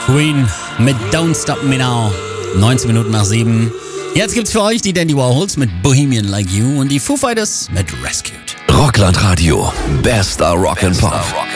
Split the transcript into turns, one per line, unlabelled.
Queen mit Don't Stop Me Now. 19 Minuten nach 7. Jetzt gibt's für euch die Dandy Warhols mit Bohemian Like You und die Foo Fighters mit Rescued.
Rockland Radio. Bester Rock and Pop.